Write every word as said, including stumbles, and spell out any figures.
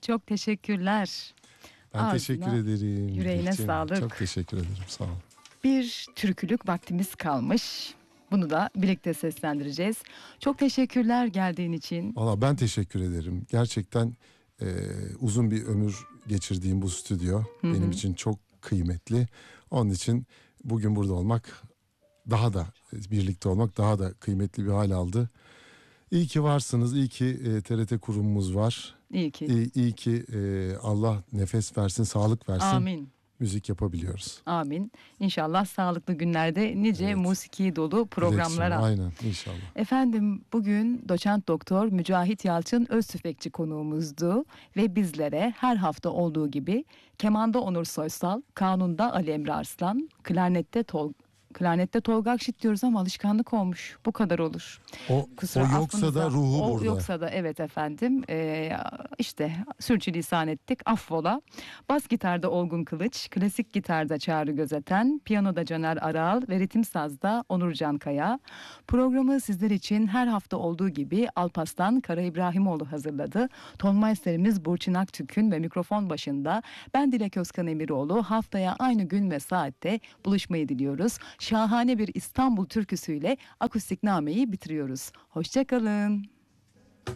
Çok teşekkürler. Ben Ağzına, teşekkür ederim. yüreğine Gülçin. sağlık. Çok teşekkür ederim. Sağ ol. Bir türkülük vaktimiz kalmış. Bunu da birlikte seslendireceğiz. Çok teşekkürler geldiğin için. Valla ben teşekkür ederim. Gerçekten e, uzun bir ömür geçirdiğim bu stüdyo Hı hı. benim için çok kıymetli. Onun için bugün burada olmak, daha da birlikte olmak daha da kıymetli bir hal aldı. İyi ki varsınız, iyi ki e, T R T kurumumuz var. İyi ki. İyi, iyi ki e, Allah nefes versin, sağlık versin. Amin. Müzik yapabiliyoruz. Amin. İnşallah sağlıklı günlerde nice Evet. musiki dolu programlara. Aynen, inşallah. Efendim, bugün doçent doktor Mücahit Yalçın Öztüfekçi konuğumuzdu ve bizlere her hafta olduğu gibi kemanda Onur Soysal, kanunda Ali Emre Arslan, klarnette Tol Klarnette Tolga Akşit diyoruz ama alışkanlık olmuş. Bu kadar olur. O, Kusura o yoksa affınıza. da ruhu o burada. yoksa da evet efendim. Ee, işte sürçülisan ettik. Affola. Bas gitarda Olgun Kılıç, klasik gitarda Çağrı Gözeten, piyanoda Caner Aral ve ritim sazda Onurcan Kaya. Programı sizler için her hafta olduğu gibi Alpaslan Kara İbrahimoğlu hazırladı. Tonmeisterimiz Burçin Aktürk'ün ve mikrofon başında ben Dilek Özkan Emiroğlu, haftaya aynı gün ve saatte buluşmayı diliyoruz. Şahane bir İstanbul türküsüyle akustik nameyi bitiriyoruz. Hoşça kalın.